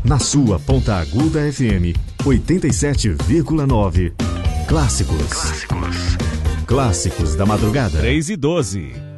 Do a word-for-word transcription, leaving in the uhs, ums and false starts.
Na sua Ponta Aguda F M oitenta e sete vírgula nove. Clássicos. Clássicos. Clássicos da madrugada. três e doze.